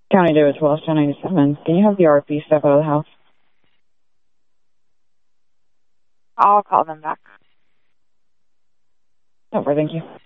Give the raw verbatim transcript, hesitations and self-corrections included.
County David twelve, ten ninety-seven. Can you have the R P step out of the house? I'll call them back. Over, thank you.